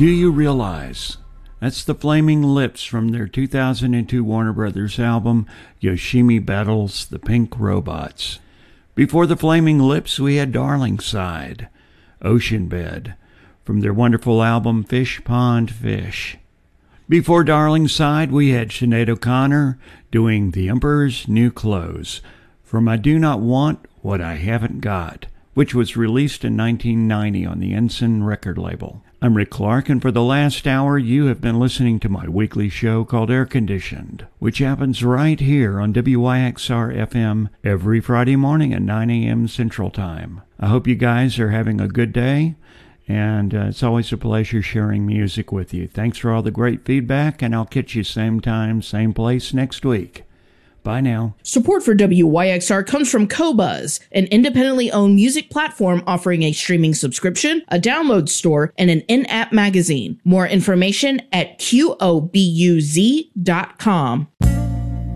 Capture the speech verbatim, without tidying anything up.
Do You Realize? That's the Flaming Lips from their two thousand two Warner Brothers album, Yoshimi Battles the Pink Robots. Before the Flaming Lips, we had Darling Side, Ocean Bed, from their wonderful album, Fish Pond Fish. Before Darling Side, we had Sinead O'Connor doing The Emperor's New Clothes from I Do Not Want What I Haven't Got, which was released in nineteen ninety on the Ensign record label. I'm Rick Clark, and for the last hour, you have been listening to my weekly show called Air Conditioned, which happens right here on W Y X R F M every Friday morning at nine a.m. Central Time. I hope you guys are having a good day, and uh, it's always a pleasure sharing music with you. Thanks for all the great feedback, and I'll catch you same time, same place next week. Bye now. Support for W Y X R comes from Qobuz, an independently owned music platform offering a streaming subscription, a download store, and an in-app magazine. More information at Q O B U Z dot com.